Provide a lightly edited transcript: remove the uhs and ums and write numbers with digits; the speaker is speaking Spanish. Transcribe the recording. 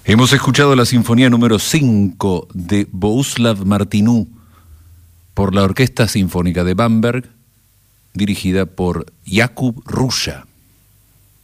Hemos escuchado la Sinfonía número 5 de Bohuslav Martinů por la Orquesta Sinfónica de Bamberg, dirigida por Jakub Ruša.